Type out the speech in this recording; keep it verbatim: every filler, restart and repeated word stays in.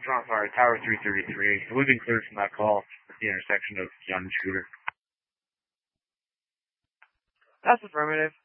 John, sorry, Tower three thirty-three. We've been cleared from that call at the intersection of Young and Scooter. That's affirmative.